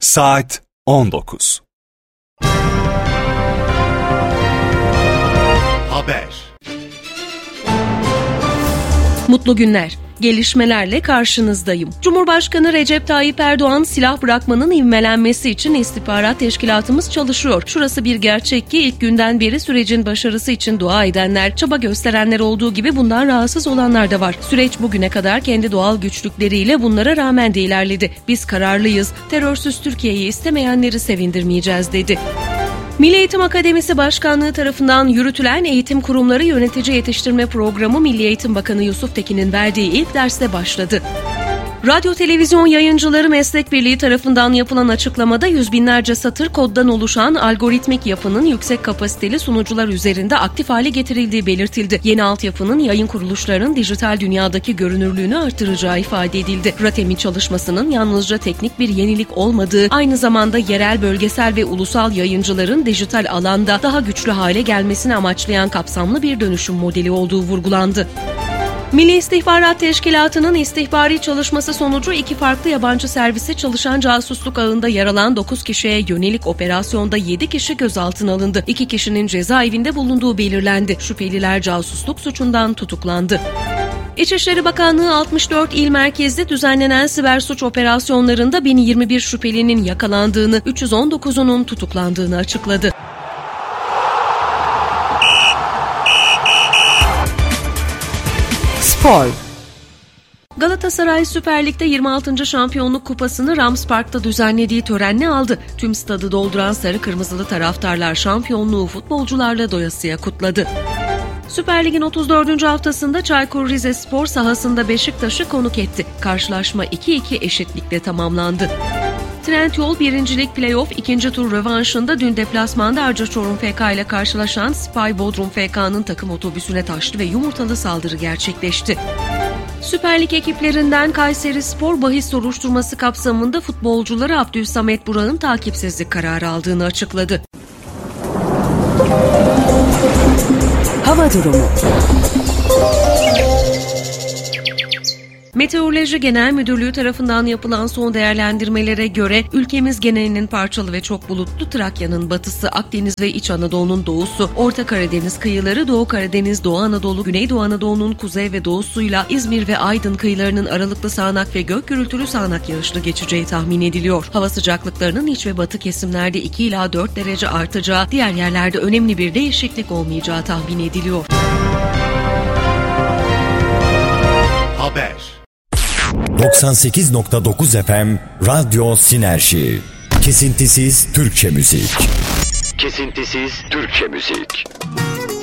Saat 19. Haber. Mutlu günler. Gelişmelerle karşınızdayım. Cumhurbaşkanı Recep Tayyip Erdoğan, silah bırakmanın ivmelenmesi için istihbarat teşkilatımız çalışıyor. Şurası bir gerçek ki ilk günden beri sürecin başarısı için dua edenler, çaba gösterenler olduğu gibi bundan rahatsız olanlar da var. Süreç bugüne kadar kendi doğal güçlükleriyle bunlara rağmen de ilerledi. Biz kararlıyız, terörsüz Türkiye'yi istemeyenleri sevindirmeyeceğiz dedi. Milli Eğitim Akademisi Başkanlığı tarafından yürütülen eğitim kurumları yönetici yetiştirme programı Milli Eğitim Bakanı Yusuf Tekin'in verdiği ilk derste başladı. Radyo Televizyon Yayıncıları Meslek Birliği tarafından yapılan açıklamada yüz binlerce satır koddan oluşan algoritmik yapının yüksek kapasiteli sunucular üzerinde aktif hale getirildiği belirtildi. Yeni altyapının yayın kuruluşlarının dijital dünyadaki görünürlüğünü artıracağı ifade edildi. RATEM'in çalışmasının yalnızca teknik bir yenilik olmadığı, aynı zamanda yerel, bölgesel ve ulusal yayıncıların dijital alanda daha güçlü hale gelmesini amaçlayan kapsamlı bir dönüşüm modeli olduğu vurgulandı. Milli İstihbarat Teşkilatı'nın istihbari çalışması sonucu iki farklı yabancı servise çalışan casusluk ağında yer alan 9 kişiye yönelik operasyonda 7 kişi gözaltına alındı. 2 kişinin cezaevinde bulunduğu belirlendi. Şüpheliler casusluk suçundan tutuklandı. İçişleri Bakanlığı 64 il merkezli düzenlenen siber suç operasyonlarında 1021 şüphelinin yakalandığını, 319'unun tutuklandığını açıkladı. Spor. Galatasaray Süper Lig'de 26. Şampiyonluk Kupası'nı Rams Park'ta düzenlediği törenle aldı. Tüm stadı dolduran sarı kırmızılı taraftarlar şampiyonluğu futbolcularla doyasıya kutladı. Süper Lig'in 34. haftasında Çaykur Rizespor sahasında Beşiktaş'ı konuk etti. Karşılaşma 2-2 eşitlikle tamamlandı. Trendyol 1. Lig Playoff 2. tur rövanşında dün deplasmanda Arca Çorum FK ile karşılaşan Spy Bodrum FK'nın takım otobüsüne taşlı ve yumurtalı saldırı gerçekleşti. Süper Lig ekiplerinden Kayserispor bahis soruşturması kapsamında futbolcuları Abdülsamet Burak'ın takipsizlik kararı aldığını açıkladı. Hava durumu. Meteoroloji Genel Müdürlüğü tarafından yapılan son değerlendirmelere göre ülkemiz genelinin parçalı ve çok bulutlu, Trakya'nın batısı, Akdeniz ve İç Anadolu'nun doğusu, Orta Karadeniz kıyıları, Doğu Karadeniz, Doğu Anadolu, Güneydoğu Anadolu'nun kuzey ve doğusuyla İzmir ve Aydın kıyılarının aralıklı sağanak ve gök gürültülü sağanak yağışlı geçeceği tahmin ediliyor. Hava sıcaklıklarının iç ve batı kesimlerde 2 ila 4 derece artacağı, diğer yerlerde önemli bir değişiklik olmayacağı tahmin ediliyor. Haber. 98.9 FM Radyo Sinerji. Kesintisiz Türkçe müzik. Kesintisiz Türkçe müzik.